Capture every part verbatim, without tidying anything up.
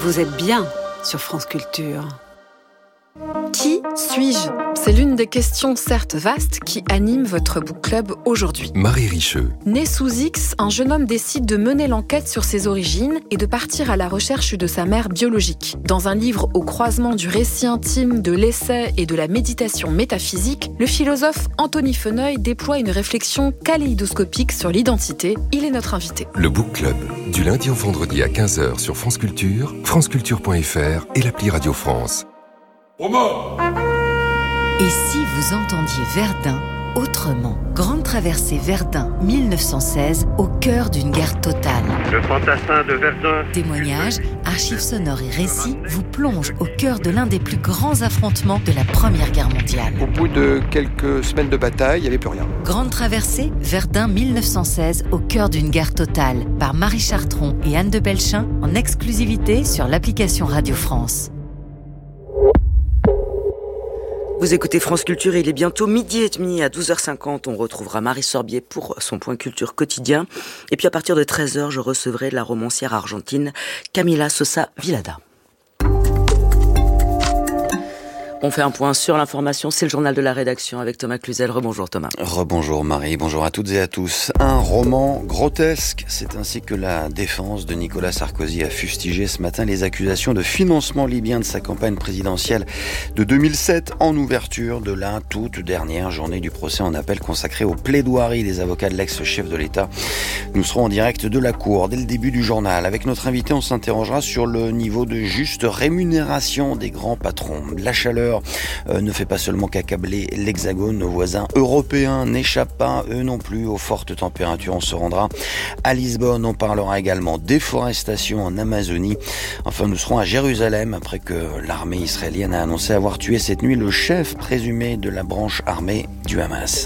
Vous êtes bien sur France Culture. Qui suis-je ? C'est l'une des questions certes vastes qui anime votre book club aujourd'hui. Marie Richeux. Né sous X, un jeune homme décide de mener l'enquête sur ses origines et de partir à la recherche de sa mère biologique. Dans un livre au croisement du récit intime, de l'essai et de la méditation métaphysique, le philosophe Anthony Feneuil déploie une réflexion kaléidoscopique sur l'identité. Il est notre invité. Le book club, du lundi au vendredi à quinze heures sur France Culture, franceculture point f r et l'appli Radio France. Et si vous entendiez Verdun autrement ? Grande traversée Verdun mille neuf cent seize, au cœur d'une guerre totale. Le fantassin de Verdun. Témoignages, archives sonores et récits vous plongent au cœur de l'un des plus grands affrontements de la Première Guerre mondiale. Au bout de quelques semaines de bataille, il n'y avait plus rien. Grande traversée Verdun mille neuf cent seize, au cœur d'une guerre totale, par Marie Chartron et Anne de Belchin, en exclusivité sur l'application Radio France. Vous écoutez France Culture et il est bientôt midi et demi. À douze heures cinquante, on retrouvera Marie Sorbier pour son point culture quotidien. Et puis à partir de treize heures, je recevrai la romancière argentine Camila Sosa Vilada. On fait un point sur l'information, c'est le journal de la rédaction avec Thomas Cluzel. Rebonjour Thomas. Rebonjour Marie, bonjour à toutes et à tous. Un roman grotesque, c'est ainsi que la défense de Nicolas Sarkozy a fustigé ce matin les accusations de financement libyen de sa campagne présidentielle de deux mille sept en ouverture de la toute dernière journée du procès en appel consacré aux plaidoiries des avocats de l'ex-chef de l'État. Nous serons en direct de la cour dès le début du journal. Avec notre invité, on s'interrogera sur le niveau de juste rémunération des grands patrons. La chaleur Euh, ne fait pas seulement qu'accabler l'Hexagone, nos voisins européens n'échappent pas, eux non plus, aux fortes températures. On se rendra à Lisbonne, on parlera également déforestation en Amazonie. Enfin, nous serons à Jérusalem après que l'armée israélienne a annoncé avoir tué cette nuit le chef présumé de la branche armée du Hamas.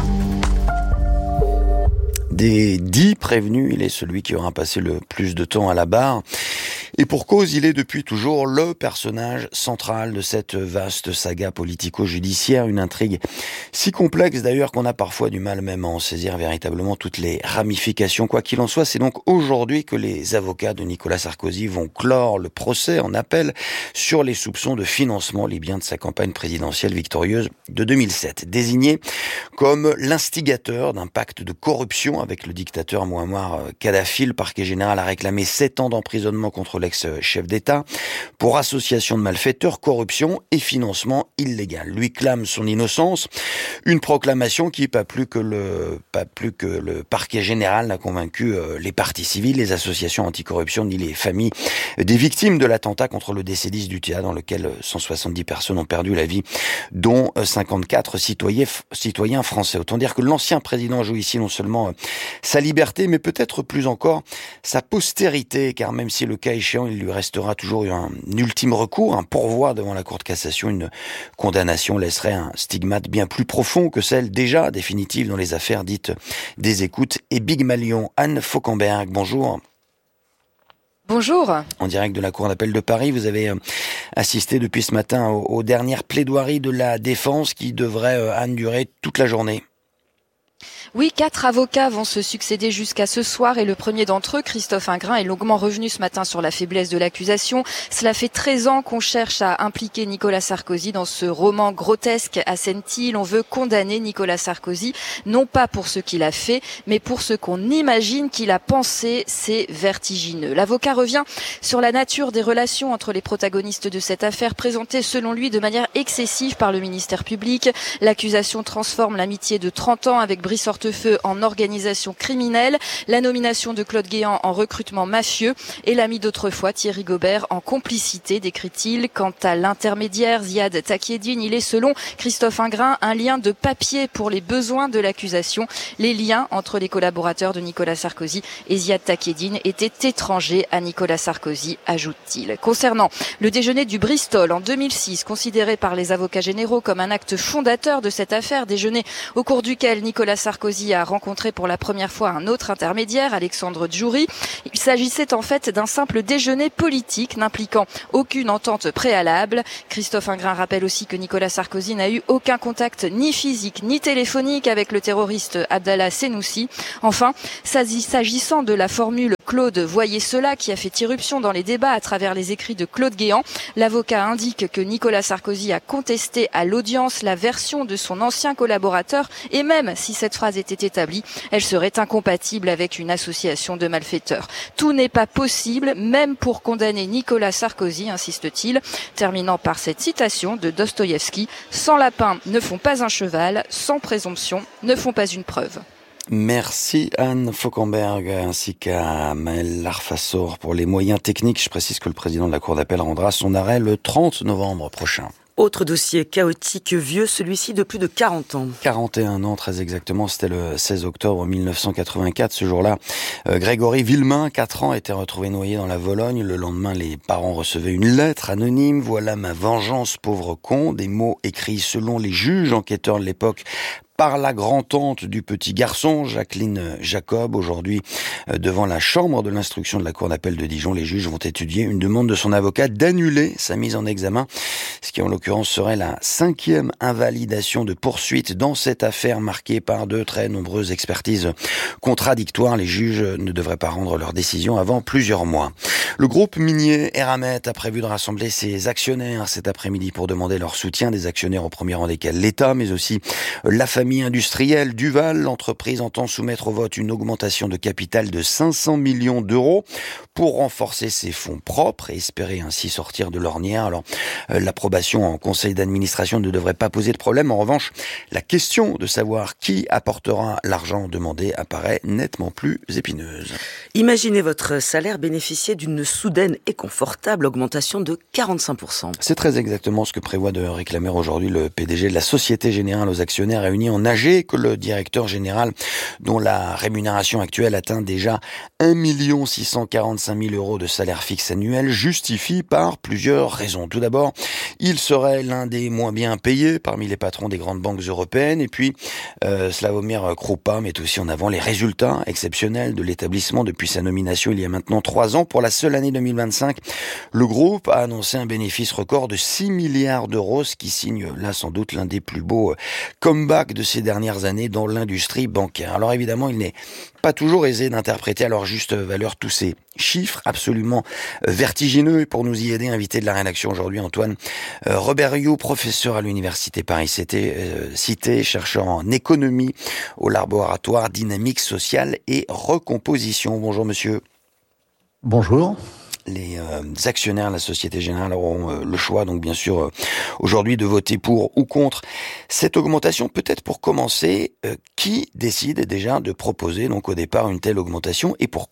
Des dix prévenus, il est celui qui aura passé le plus de temps à la barre. Et pour cause, il est depuis toujours le personnage central de cette vaste saga politico-judiciaire, une intrigue si complexe d'ailleurs qu'on a parfois du mal même à en saisir véritablement toutes les ramifications. Quoi qu'il en soit, c'est donc aujourd'hui que les avocats de Nicolas Sarkozy vont clore le procès en appel sur les soupçons de financement libyen de sa campagne présidentielle victorieuse de deux mille sept. Désigné comme l'instigateur d'un pacte de corruption avec le dictateur Mouammar Kadhafi, le parquet général a réclamé sept ans d'emprisonnement contre l'ex-chef d'État pour association de malfaiteurs, corruption et financement illégal. Lui clame son innocence, une proclamation qui, pas plus que le, pas plus que le parquet général, n'a convaincu les partis civils, les associations anticorruption ni les familles des victimes de l'attentat contre le D C dix du T A dans lequel cent soixante-dix personnes ont perdu la vie, dont cinquante-quatre citoyens, citoyens français. Autant dire que l'ancien président joue ici non seulement sa liberté, mais peut-être plus encore sa postérité, car même si le cas échéant, il lui restera toujours un ultime recours, un pourvoi devant la Cour de cassation, une condamnation laisserait un stigmate bien plus profond que celle déjà définitive dans les affaires dites des écoutes et Big Malion. Anne Fauquemberg, bonjour. Bonjour. En direct de la Cour d'appel de Paris, vous avez assisté depuis ce matin aux, aux dernières plaidoiries de la défense qui devraient, Anne, durer toute la journée. Oui, quatre avocats vont se succéder jusqu'à ce soir et le premier d'entre eux, Christophe Ingrin, est longuement revenu ce matin sur la faiblesse de l'accusation. Cela fait treize ans qu'on cherche à impliquer Nicolas Sarkozy dans ce roman grotesque à Sentil. On veut condamner Nicolas Sarkozy, non pas pour ce qu'il a fait, mais pour ce qu'on imagine qu'il a pensé. C'est vertigineux. L'avocat revient sur la nature des relations entre les protagonistes de cette affaire, présentée selon lui de manière excessive par le ministère public. L'accusation transforme l'amitié de trente ans avec Brice Hortefeux en organisation criminelle, la nomination de Claude Guéant en recrutement mafieux et l'ami d'autrefois Thierry Gobert en complicité, décrit-il. Quant à l'intermédiaire Ziad Takieddine, il est selon Christophe Ingrin un lien de papier pour les besoins de l'accusation. Les liens entre les collaborateurs de Nicolas Sarkozy et Ziad Takieddine étaient étrangers à Nicolas Sarkozy, ajoute-t-il. Concernant le déjeuner du Bristol en deux mille six, considéré par les avocats généraux comme un acte fondateur de cette affaire, déjeuner au cours duquel Nicolas Sarkozy a rencontré pour la première fois un autre intermédiaire, Alexandre Djouri. Il s'agissait en fait d'un simple déjeuner politique n'impliquant aucune entente préalable. Christophe Ingrin rappelle aussi que Nicolas Sarkozy n'a eu aucun contact ni physique ni téléphonique avec le terroriste Abdallah Senoussi. Enfin, s'agissant de la formule Claude Voyez cela, qui a fait irruption dans les débats à travers les écrits de Claude Guéant. L'avocat indique que Nicolas Sarkozy a contesté à l'audience la version de son ancien collaborateur et même si cette phrase était établie, elle serait incompatible avec une association de malfaiteurs. Tout n'est pas possible, même pour condamner Nicolas Sarkozy, insiste-t-il, terminant par cette citation de Dostoïevski. Sans lapin ne font pas un cheval, sans présomption ne font pas une preuve. Merci Anne Fauquemberg ainsi qu'à Maël Larfassor pour les moyens techniques. Je précise que le président de la Cour d'appel rendra son arrêt le trente novembre prochain. Autre dossier chaotique, vieux, celui-ci de plus de quarante ans. quarante et un ans, très exactement, c'était le seize octobre mille neuf cent quatre-vingt-quatre. Ce jour-là, euh, Grégory Villemain, quatre ans, était retrouvé noyé dans la Vologne. Le lendemain, les parents recevaient une lettre anonyme. « Voilà ma vengeance, pauvre con », des mots écrits selon les juges enquêteurs de l'époque par la grand-tante du petit garçon, Jacqueline Jacob. Aujourd'hui, devant la chambre de l'instruction de la Cour d'appel de Dijon, les juges vont étudier une demande de son avocat d'annuler sa mise en examen, ce qui en l'occurrence serait la cinquième invalidation de poursuite dans cette affaire marquée par de très nombreuses expertises contradictoires. Les juges ne devraient pas rendre leur décision avant plusieurs mois. Le groupe minier Eramet a prévu de rassembler ses actionnaires cet après-midi pour demander leur soutien, des actionnaires au premier rang desquels l'État, mais aussi la famille industrielle Duval. L'entreprise entend soumettre au vote une augmentation de capital de cinq cents millions d'euros pour renforcer ses fonds propres et espérer ainsi sortir de l'ornière. Alors, euh, l'approbation en conseil d'administration ne devrait pas poser de problème. En revanche, la question de savoir qui apportera l'argent demandé apparaît nettement plus épineuse. Imaginez votre salaire bénéficier d'une soudaine et confortable augmentation de quarante-cinq pour cent. C'est très exactement ce que prévoit de réclamer aujourd'hui le P D G de la Société Générale aux actionnaires réunis en A G, que le directeur général, dont la rémunération actuelle atteint déjà un million six cent quarante-cinq mille euros de salaire fixe annuel, justifie par plusieurs raisons. Tout d'abord, il serait l'un des moins bien payés parmi les patrons des grandes banques européennes. Et puis, euh, Sławomir Krupa met aussi en avant les résultats exceptionnels de l'établissement depuis sa nomination il y a maintenant trois ans. Pour la seule année deux mille vingt-cinq, le groupe a annoncé un bénéfice record de six milliards d'euros, ce qui signe là sans doute l'un des plus beaux comebacks de ces dernières années dans l'industrie bancaire. Alors évidemment, il n'est pas toujours aisé d'interpréter à leur juste valeur tous ces chiffres absolument vertigineux. Et pour nous y aider, invité de la rédaction aujourd'hui, Antoine euh, Robert-Hioux, professeur à l'université Paris-Cité, euh, cité, chercheur en économie au laboratoire dynamique sociale et recomposition. Bonjour monsieur. Bonjour. Les euh, actionnaires de la Société Générale auront euh, le choix, donc bien sûr, euh, aujourd'hui de voter pour ou contre cette augmentation. Peut-être pour commencer, euh, qui décide déjà de proposer donc au départ une telle augmentation et pourquoi ?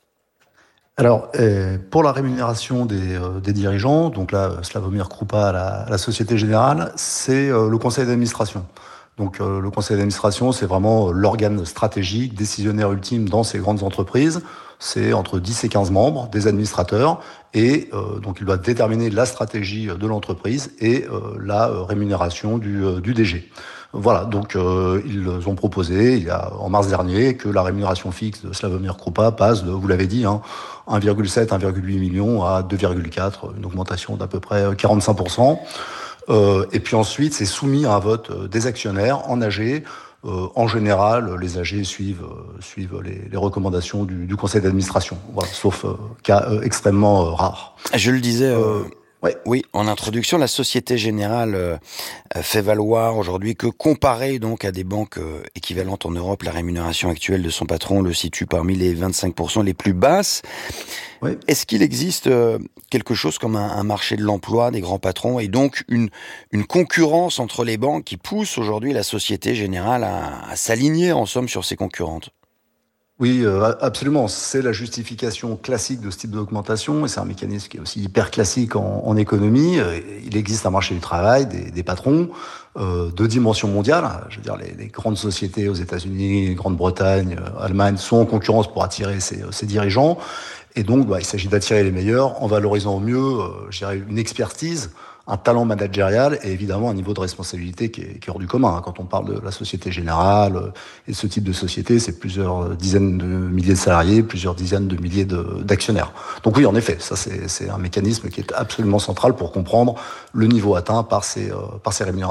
Alors, euh, pour la rémunération des, euh, des dirigeants, donc là, Sławomir Krupa à la, à la Société Générale, c'est euh, le conseil d'administration. Donc euh, le conseil d'administration, c'est vraiment l'organe stratégique, décisionnaire ultime dans ces grandes entreprises. C'est entre dix et quinze membres, des administrateurs, et euh, donc il doit déterminer la stratégie de l'entreprise et euh, la euh, rémunération du, euh, du D G. Voilà, donc euh, ils ont proposé, il y a en mars dernier, que la rémunération fixe de Sławomir Krupa passe de, vous l'avez dit, hein, un virgule sept, un virgule huit millions à deux virgule quatre, une augmentation d'à peu près quarante-cinq pour cent. Euh, et puis ensuite, c'est soumis à un vote des actionnaires en A G. Euh, en général, les A G suivent, euh, suivent les, les recommandations du, du conseil d'administration, voilà, sauf euh, cas euh, extrêmement euh, rares. Je le disais... Euh... Euh, Ouais. Oui, en introduction, la Société Générale euh, fait valoir aujourd'hui que comparé donc à des banques euh, équivalentes en Europe, la rémunération actuelle de son patron le situe parmi les vingt-cinq pour cent les plus basses. Oui. Est-ce qu'il existe euh, quelque chose comme un, un marché de l'emploi des grands patrons et donc une, une concurrence entre les banques qui pousse aujourd'hui la Société Générale à, à s'aligner en somme sur ses concurrentes ? Oui, euh, absolument. C'est la justification classique de ce type d'augmentation et c'est un mécanisme qui est aussi hyper classique en, en économie. Il existe un marché du travail, des, des patrons euh, de dimension mondiale. Je veux dire, les, les grandes sociétés aux États-Unis, Grande-Bretagne, Allemagne sont en concurrence pour attirer ces, ces dirigeants. Et donc, bah, il s'agit d'attirer les meilleurs en valorisant au mieux, euh, je dirais, une expertise, un talent managérial et évidemment un niveau de responsabilité qui est, qui est hors du commun. Quand on parle de la Société Générale euh, et de ce type de société, c'est plusieurs dizaines de milliers de salariés, plusieurs dizaines de milliers de, d'actionnaires. Donc oui, en effet, ça c'est, c'est un mécanisme qui est absolument central pour comprendre le niveau atteint par ces, euh, par ces rémunérations.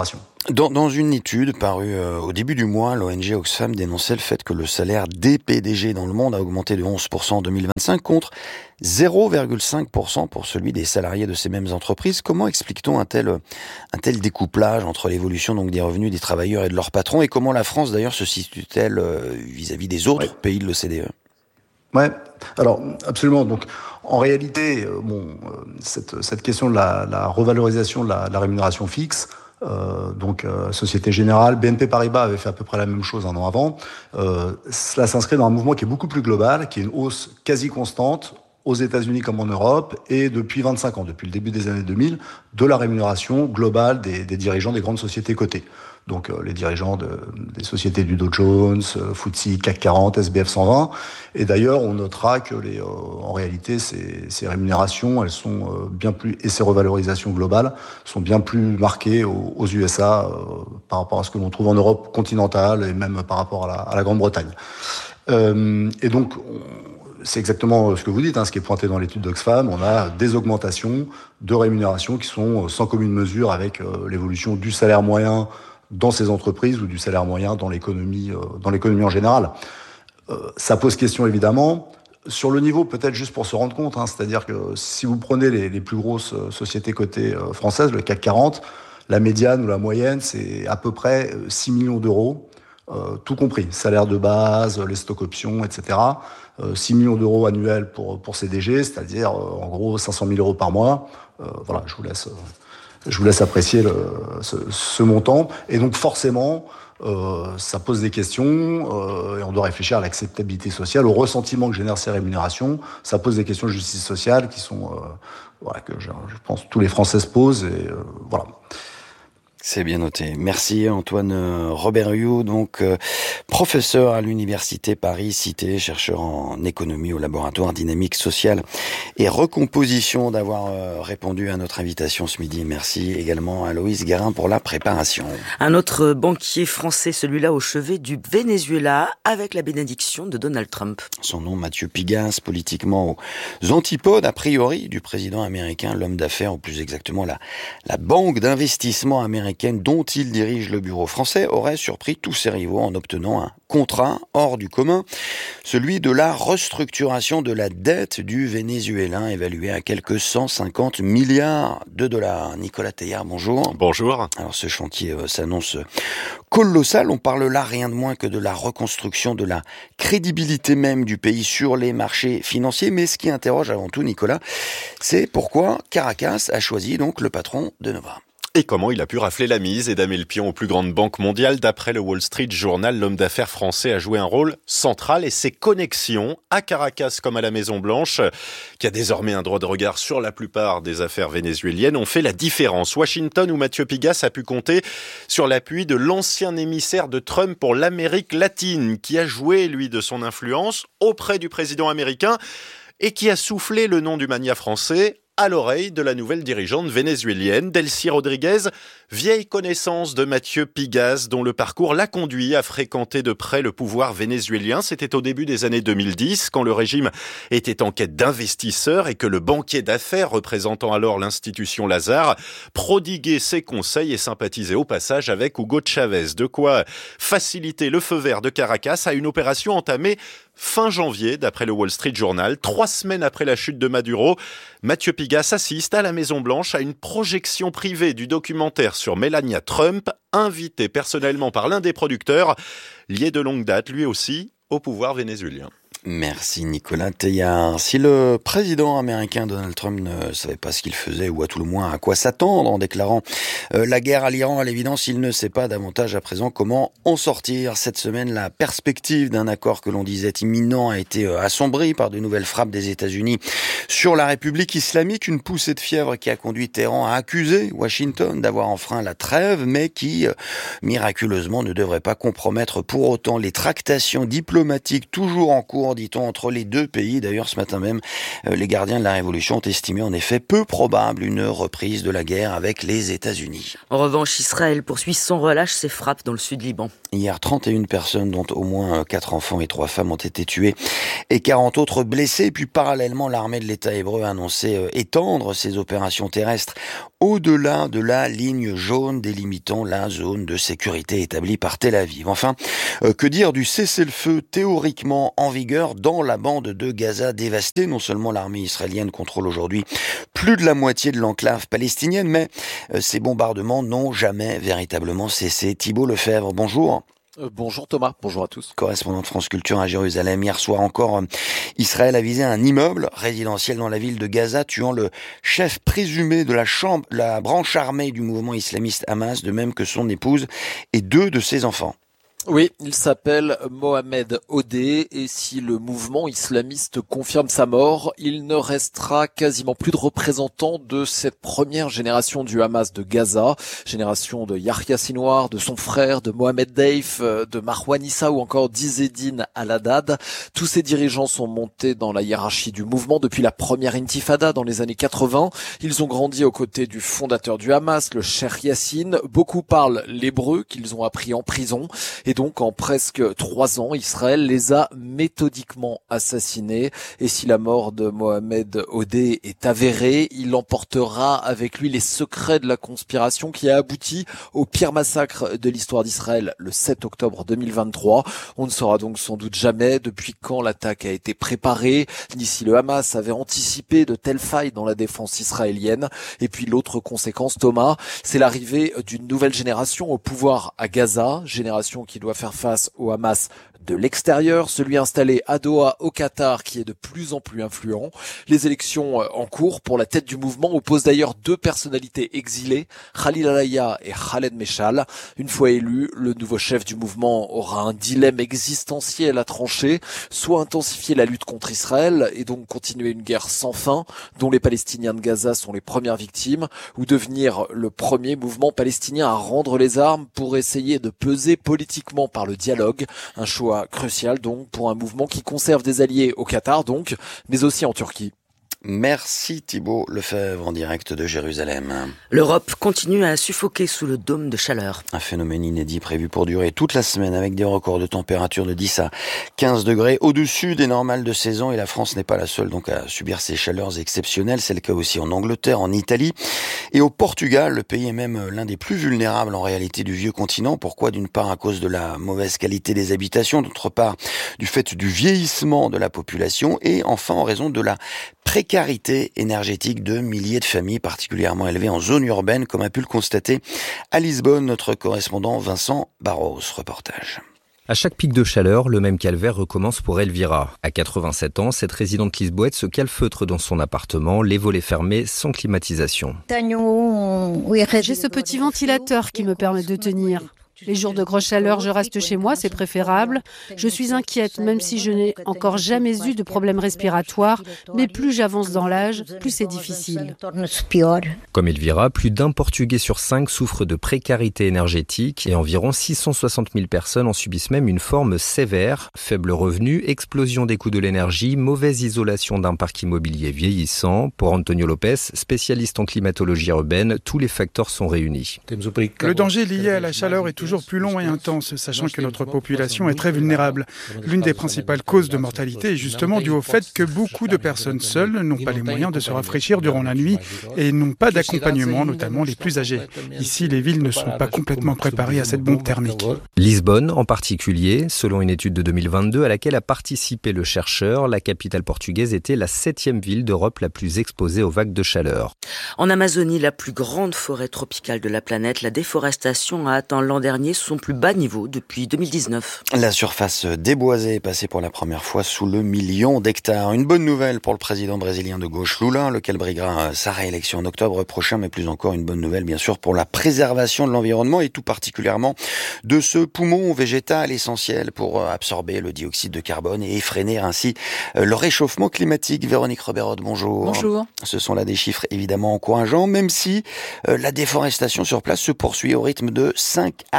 Dans, dans une étude parue euh, au début du mois, l'O N G Oxfam dénonçait le fait que le salaire des P D G dans le monde a augmenté de onze pour cent en deux mille vingt-cinq contre zéro virgule cinq pour cent pour celui des salariés de ces mêmes entreprises. Comment explique-t-on un tel, un tel découplage entre l'évolution donc des revenus des travailleurs et de leurs patrons, et comment la France d'ailleurs se situe-t-elle euh, vis-à-vis des autres ouais. pays de l'O C D E? Ouais, alors absolument. Donc en réalité, euh, bon, euh, cette, cette question de la, la revalorisation de la, de la rémunération fixe, Euh, donc euh, Société Générale, B N P Paribas avait fait à peu près la même chose un an avant. Euh, cela s'inscrit dans un mouvement qui est beaucoup plus global, qui est une hausse quasi constante aux États-Unis comme en Europe, et depuis vingt-cinq ans, depuis le début des années deux mille, de la rémunération globale des, des dirigeants des grandes sociétés cotées. Donc euh, les dirigeants de, des sociétés du Dow Jones, euh, F T S E C A C quarante, S B F cent vingt. Et d'ailleurs, on notera que les, euh, en réalité, ces, ces rémunérations, elles sont euh, bien plus, et ces revalorisations globales sont bien plus marquées aux, aux U S A euh, par rapport à ce que l'on trouve en Europe continentale et même par rapport à la, à la Grande-Bretagne. Euh, et donc, on, c'est exactement ce que vous dites, hein, ce qui est pointé dans l'étude d'Oxfam. On a des augmentations de rémunération qui sont sans commune mesure avec euh, l'évolution du salaire moyen dans ces entreprises ou du salaire moyen dans l'économie, euh, dans l'économie en général. Euh, ça pose question évidemment. Sur le niveau, peut-être juste pour se rendre compte, hein, c'est-à-dire que si vous prenez les, les plus grosses sociétés cotées euh, françaises, le C A C quarante, la médiane ou la moyenne, c'est à peu près six millions d'euros, euh, tout compris, salaire de base, les stocks options, et cetera. Euh, six millions d'euros annuels pour, pour C D G, c'est-à-dire euh, en gros cinq cent mille euros par mois. Euh, voilà, je vous laisse... Euh, Je vous laisse apprécier le, ce, ce montant. Et donc forcément, euh, ça pose des questions euh, et on doit réfléchir à l'acceptabilité sociale, au ressentiment que génèrent ces rémunérations. Ça pose des questions de justice sociale qui sont, euh, voilà, que je, je pense tous les Français se posent. Et euh, voilà. C'est bien noté. Merci Antoine Robert-Hue, donc euh, professeur à l'Université Paris-Cité, chercheur en économie au laboratoire Dynamique Sociale et Recomposition, d'avoir euh, répondu à notre invitation ce midi. Merci également à Loïs Guérin pour la préparation. Un autre banquier français, celui-là au chevet du Venezuela, avec la bénédiction de Donald Trump. Son nom, Mathieu Pigas, politiquement aux antipodes, a priori, du président américain, l'homme d'affaires, ou plus exactement la, la banque d'investissement américaine dont il dirige le bureau français, aurait surpris tous ses rivaux en obtenant un contrat hors du commun, celui de la restructuration de la dette du Vénézuélien, évaluée à quelques cent cinquante milliards de dollars. Nicolas Teilhard, bonjour. Bonjour. Alors ce chantier euh, s'annonce colossal. On parle là rien de moins que de la reconstruction de la crédibilité même du pays sur les marchés financiers. Mais ce qui interroge avant tout, Nicolas, c'est pourquoi Caracas a choisi donc le patron de Nova. Et comment il a pu rafler la mise et damer le pion aux plus grandes banques mondiales. D'après le Wall Street Journal, l'homme d'affaires français a joué un rôle central et ses connexions à Caracas comme à la Maison-Blanche, qui a désormais un droit de regard sur la plupart des affaires vénézuéliennes, ont fait la différence. Washington, où Mathieu Pigas a pu compter sur l'appui de l'ancien émissaire de Trump pour l'Amérique latine, qui a joué, lui, de son influence auprès du président américain et qui a soufflé le nom du mania français à l'oreille de la nouvelle dirigeante vénézuélienne, Delcy Rodriguez, vieille connaissance de Mathieu Pigas, dont le parcours l'a conduit à fréquenter de près le pouvoir vénézuélien. C'était au début des années deux mille dix, quand le régime était en quête d'investisseurs et que le banquier d'affaires, représentant alors l'institution Lazare, prodiguait ses conseils et sympathisait au passage avec Hugo Chavez. De quoi faciliter le feu vert de Caracas à une opération entamée fin janvier, d'après le Wall Street Journal. Trois semaines après la chute de Maduro, Mathieu Pigas assiste à la Maison-Blanche à une projection privée du documentaire sur Melania Trump, invité personnellement par l'un des producteurs, lié de longue date, lui aussi, au pouvoir vénézuélien. Merci Nicolas Teilhard. Si le président américain Donald Trump ne savait pas ce qu'il faisait, ou à tout le moins à quoi s'attendre en déclarant euh, la guerre à l'Iran, à l'évidence, il ne sait pas davantage à présent comment en sortir. Cette semaine, la perspective d'un accord que l'on disait imminent a été euh, assombrie par de nouvelles frappes des États-Unis sur la République islamique, une poussée de fièvre qui a conduit Téhéran à accuser Washington d'avoir enfreint la trêve, mais qui, euh, miraculeusement, ne devrait pas compromettre pour autant les tractations diplomatiques toujours en cours, dit-on, entre les deux pays. D'ailleurs, ce matin même, les gardiens de la Révolution ont estimé en effet peu probable une reprise de la guerre avec les États-Unis. En revanche, Israël poursuit sans relâche ses frappes dans le sud Liban. Hier, trente et une personnes, dont au moins quatre enfants et trois femmes, ont été tuées et quarante autres blessées. Et puis parallèlement, l'armée de l'État l'État hébreu a annoncé euh, étendre ses opérations terrestres au-delà de la ligne jaune délimitant la zone de sécurité établie par Tel Aviv. Enfin, euh, que dire du cessez-le-feu théoriquement en vigueur dans la bande de Gaza dévastée? Non seulement l'armée israélienne contrôle aujourd'hui plus de la moitié de l'enclave palestinienne, mais euh, ces bombardements n'ont jamais véritablement cessé. Thibault Lefebvre, bonjour. Euh, bonjour Thomas, bonjour à tous. Correspondant de France Culture à Jérusalem. Hier soir encore, euh, Israël a visé un immeuble résidentiel dans la ville de Gaza, tuant le chef présumé de la, chambre, la branche armée du mouvement islamiste Hamas, de même que son épouse et deux de ses enfants. Oui, il s'appelle Mohamed Odeh et si le mouvement islamiste confirme sa mort, il ne restera quasiment plus de représentants de cette première génération du Hamas de Gaza, génération de Yahya Sinwar, de son frère, de Mohamed Deif, de Marwan Issa ou encore d'Izzeddine Al-Haddad. Tous ces dirigeants sont montés dans la hiérarchie du mouvement depuis la première intifada dans les années quatre-vingts. Ils ont grandi aux côtés du fondateur du Hamas, le Cheikh Yassine. Beaucoup parlent l'hébreu qu'ils ont appris en prison. Et donc, en presque trois ans, Israël les a méthodiquement assassinés. Et si la mort de Mohamed Odeh est avérée, il emportera avec lui les secrets de la conspiration qui a abouti au pire massacre de l'histoire d'Israël le sept octobre deux mille vingt-trois. On ne saura donc sans doute jamais depuis quand l'attaque a été préparée, ni si le Hamas avait anticipé de telles failles dans la défense israélienne. Et puis l'autre conséquence, Thomas, c'est l'arrivée d'une nouvelle génération au pouvoir à Gaza, génération qui doit faire face au Hamas de l'extérieur, celui installé à Doha au Qatar qui est de plus en plus influent. Les élections en cours pour la tête du mouvement opposent d'ailleurs deux personnalités exilées, Khalil Alaya et Khaled Meshal. Une fois élu, le nouveau chef du mouvement aura un dilemme existentiel à trancher, soit intensifier la lutte contre Israël et donc continuer une guerre sans fin dont les Palestiniens de Gaza sont les premières victimes, ou devenir le premier mouvement palestinien à rendre les armes pour essayer de peser politiquement par le dialogue, un choix crucial donc pour un mouvement qui conserve des alliés au Qatar donc, mais aussi en Turquie. Merci Thibault Lefebvre en direct de Jérusalem. L'Europe continue à suffoquer sous le dôme de chaleur. Un phénomène inédit prévu pour durer toute la semaine avec des records de température de dix à quinze degrés au-dessus des normales de saison et la France n'est pas la seule donc à subir ces chaleurs exceptionnelles. C'est le cas aussi en Angleterre, en Italie et au Portugal. Le pays est même l'un des plus vulnérables en réalité du vieux continent. Pourquoi? D'une part à cause de la mauvaise qualité des habitations, d'autre part du fait du vieillissement de la population et enfin en raison de la précarité énergétique de milliers de familles particulièrement élevées en zone urbaine, comme a pu le constater à Lisbonne notre correspondant Vincent Barros. Reportage. À chaque pic de chaleur, le même calvaire recommence pour Elvira. À quatre-vingt-sept ans, cette résidente lisboète se calfeutre dans son appartement, les volets fermés, sans climatisation. J'ai ce petit ventilateur qui me permet de tenir. Les jours de grosse chaleur, je reste chez moi, c'est préférable. Je suis inquiète, même si je n'ai encore jamais eu de problème respiratoire, mais plus j'avance dans l'âge, plus c'est difficile. Comme Elvira, plus d'un Portugais sur cinq souffre de précarité énergétique et environ six cent soixante mille personnes en subissent même une forme sévère. Faible revenu, explosion des coûts de l'énergie, mauvaise isolation d'un parc immobilier vieillissant. Pour Antonio Lopez, spécialiste en climatologie urbaine, tous les facteurs sont réunis. Le danger lié à la chaleur est toujours plus long et intense, sachant que notre population est très vulnérable. L'une des principales causes de mortalité est justement due au fait que beaucoup de personnes seules n'ont pas les moyens de se rafraîchir durant la nuit et n'ont pas d'accompagnement, notamment les plus âgés. Ici, les villes ne sont pas complètement préparées à cette bombe thermique. Lisbonne, en particulier, selon une étude de deux mille vingt-deux à laquelle a participé le chercheur, la capitale portugaise était la septième ville d'Europe la plus exposée aux vagues de chaleur. En Amazonie, la plus grande forêt tropicale de la planète, la déforestation a atteint l'an dernier son plus bas niveau depuis deux mille dix-neuf. La surface déboisée est passée pour la première fois sous le million d'hectares. Une bonne nouvelle pour le président brésilien de gauche Lula, lequel briguera sa réélection en octobre prochain, mais plus encore une bonne nouvelle bien sûr pour la préservation de l'environnement et tout particulièrement de ce poumon végétal essentiel pour absorber le dioxyde de carbone et freiner ainsi le réchauffement climatique. Véronique Reberod, bonjour. Bonjour. Ce sont là des chiffres évidemment encourageants, même si la déforestation sur place se poursuit au rythme de cinq à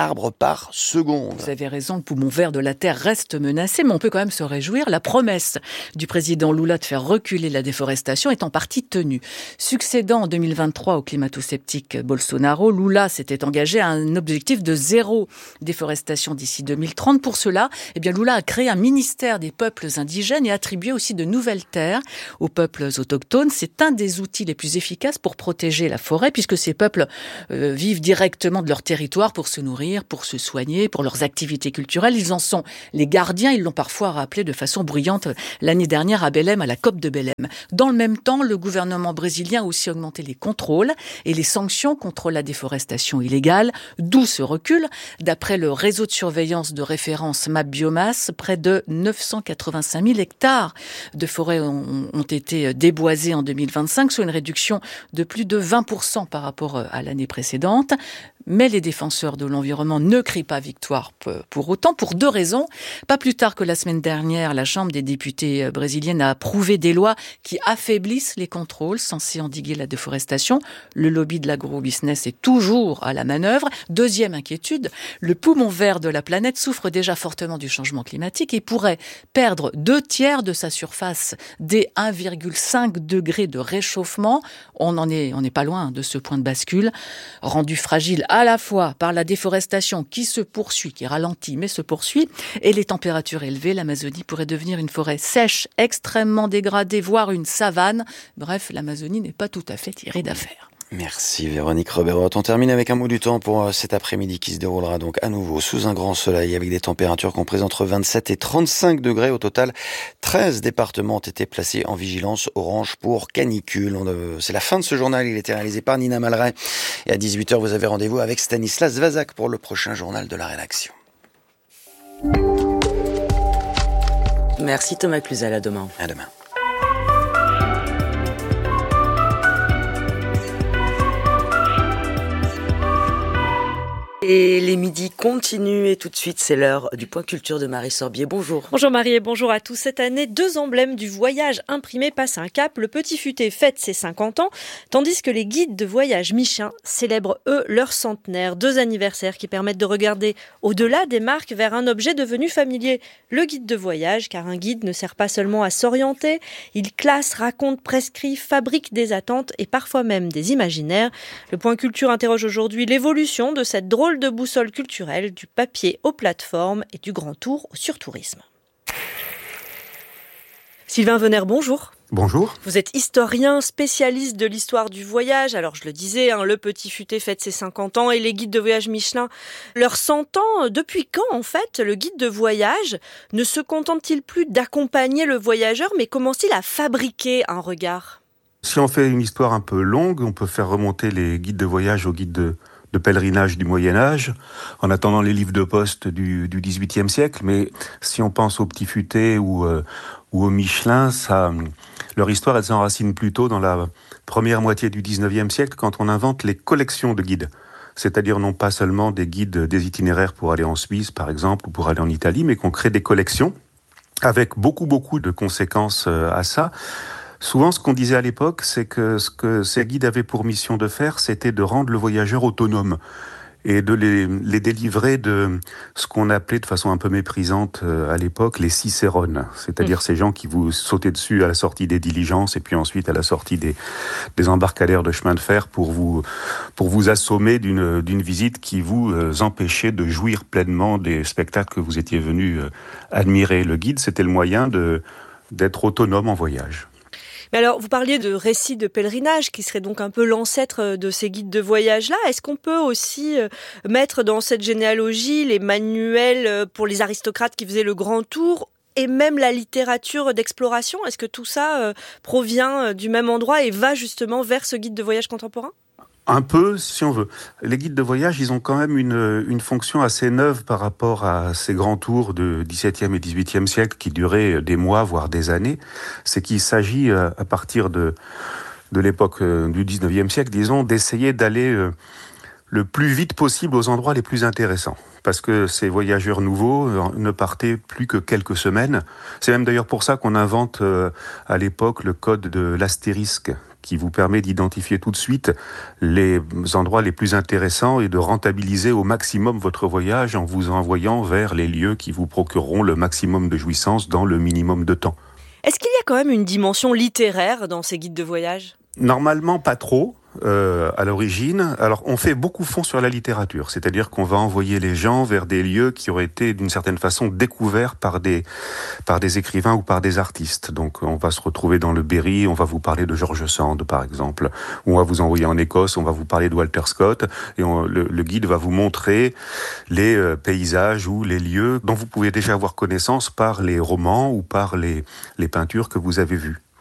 arbres par seconde. Vous avez raison, le poumon vert de la Terre reste menacé, mais on peut quand même se réjouir. La promesse du président Lula de faire reculer la déforestation est en partie tenue. Succédant en deux mille vingt-trois au climato-sceptique Bolsonaro, Lula s'était engagé à un objectif de zéro déforestation d'ici deux mille trente. Pour cela, eh bien, Lula a créé un ministère des peuples indigènes et attribué aussi de nouvelles terres aux peuples autochtones. C'est un des outils les plus efficaces pour protéger la forêt, puisque ces peuples euh, vivent directement de leur territoire pour se nourrir, pour se soigner, pour leurs activités culturelles. Ils en sont les gardiens. Ils l'ont parfois rappelé de façon bruyante l'année dernière à Belém, à la COP de Belém. Dans le même temps, le gouvernement brésilien a aussi augmenté les contrôles et les sanctions contre la déforestation illégale, d'où ce recul. D'après le réseau de surveillance de référence MapBiomass, près de neuf cent quatre-vingt-cinq mille hectares de forêts ont, ont été déboisés en deux mille vingt-cinq, soit une réduction de plus de vingt pour cent par rapport à l'année précédente. Mais les défenseurs de l'environnement ne crient pas victoire pour autant, pour deux raisons. Pas plus tard que la semaine dernière, la Chambre des députés brésilienne a approuvé des lois qui affaiblissent les contrôles censés endiguer la déforestation. Le lobby de l'agro-business est toujours à la manœuvre. Deuxième inquiétude, le poumon vert de la planète souffre déjà fortement du changement climatique et pourrait perdre deux tiers de sa surface dès un virgule cinq degré de réchauffement. On en est, on n'est pas loin de ce point de bascule, rendu fragile à la fois par la déforestation qui se poursuit, qui ralentit mais se poursuit, et les températures élevées. L'Amazonie pourrait devenir une forêt sèche, extrêmement dégradée, voire une savane. Bref, l'Amazonie n'est pas tout à fait tirée d'affaire. Merci Véronique Roberot. On termine avec un mot du temps pour cet après-midi qui se déroulera donc à nouveau sous un grand soleil avec des températures comprises entre vingt-sept et trente-cinq degrés. Au total, treize départements ont été placés en vigilance orange pour canicule. On, c'est la fin de ce journal. Il était réalisé par Nina Malray. Et à dix-huit heures, vous avez rendez-vous avec Stanislas Vazak pour le prochain journal de la rédaction. Merci Thomas Cluzel. À demain. À demain. Et les midis continuent et tout de suite c'est l'heure du point culture de Marie Sorbier. Bonjour. Bonjour Marie et bonjour à tous. Cette année, deux emblèmes du voyage imprimés passent un cap. Le Petit Futé fête ses cinquante ans, tandis que les guides de voyage Michelin célèbrent eux leur centenaire. Deux anniversaires qui permettent de regarder au-delà des marques vers un objet devenu familier. Le guide de voyage, car un guide ne sert pas seulement à s'orienter, il classe, raconte, prescrit, fabrique des attentes et parfois même des imaginaires. Le point culture interroge aujourd'hui l'évolution de cette drôle de boussole culturelle, du papier aux plateformes et du grand tour au surtourisme. Sylvain Venner, bonjour. Bonjour. Vous êtes historien, spécialiste de l'histoire du voyage. Alors je le disais, hein, le Petit Futé fête ses cinquante ans et les guides de voyage Michelin leurs cent ans. Depuis quand, en fait, le guide de voyage ne se contente-t-il plus d'accompagner le voyageur, mais commence-t-il à fabriquer un regard ? Si on fait une histoire un peu longue, on peut faire remonter les guides de voyage aux guides de de pèlerinage du Moyen-Âge, en attendant les livres de poste du, du dix-huitième siècle. Mais si on pense au Petit Futé ou, euh, ou au Michelin, ça, leur histoire, elle s'enracine plutôt dans la première moitié du dix-neuvième siècle, quand on invente les collections de guides. C'est-à-dire non pas seulement des guides, des itinéraires pour aller en Suisse, par exemple, ou pour aller en Italie, mais qu'on crée des collections avec beaucoup, beaucoup de conséquences à ça. Souvent, ce qu'on disait à l'époque, c'est que ce que ces guides avaient pour mission de faire, c'était de rendre le voyageur autonome et de les, les délivrer de ce qu'on appelait de façon un peu méprisante à l'époque les cicérones, c'est-à-dire mmh. ces gens qui vous sautaient dessus à la sortie des diligences et puis ensuite à la sortie des, des embarcadères de chemin de fer pour vous, pour vous assommer d'une, d'une visite qui vous empêchait de jouir pleinement des spectacles que vous étiez venu admirer. Le guide, c'était le moyen de, d'être autonome en voyage. Mais alors, vous parliez de récits de pèlerinage, qui serait donc un peu l'ancêtre de ces guides de voyage-là. Est-ce qu'on peut aussi mettre dans cette généalogie les manuels pour les aristocrates qui faisaient le grand tour et même la littérature d'exploration ? Est-ce que tout ça provient du même endroit et va justement vers ce guide de voyage contemporain ? Un peu, si on veut. Les guides de voyage, ils ont quand même une, une fonction assez neuve par rapport à ces grands tours de dix-septième et dix-huitième siècle qui duraient des mois, voire des années. C'est qu'il s'agit, à partir de, de l'époque du dix-neuvième siècle, disons, d'essayer d'aller le plus vite possible aux endroits les plus intéressants. Parce que ces voyageurs nouveaux ne partaient plus que quelques semaines. C'est même d'ailleurs pour ça qu'on invente à l'époque le code de l'astérisque, qui vous permet d'identifier tout de suite les endroits les plus intéressants et de rentabiliser au maximum votre voyage en vous envoyant vers les lieux qui vous procureront le maximum de jouissance dans le minimum de temps. Est-ce qu'il y a quand même une dimension littéraire dans ces guides de voyage ? Normalement, pas trop. Euh, à l'origine, alors on fait beaucoup fond sur la littérature, c'est-à-dire qu'on va envoyer les gens vers des lieux qui auraient été d'une certaine façon découverts par des par des écrivains ou par des artistes. Donc on va se retrouver dans le Berry, on va vous parler de George Sand par exemple, ou on va vous envoyer en Écosse, on va vous parler de Walter Scott, et on, le, le guide va vous montrer les euh, paysages ou les lieux dont vous pouvez déjà avoir connaissance par les romans ou par les les peintures que vous avez vues.